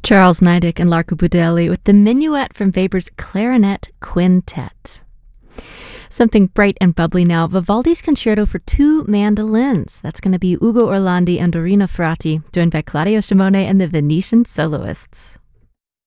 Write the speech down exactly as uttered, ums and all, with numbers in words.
Charles Niedek and Larko Budelli with the Minuet from Weber's Clarinet Quintet. Something bright and bubbly now, Vivaldi's Concerto for Two Mandolins. That's going to be Ugo Orlandi and Dorina Frati, joined by Claudio Shimone and the Venetian Soloists.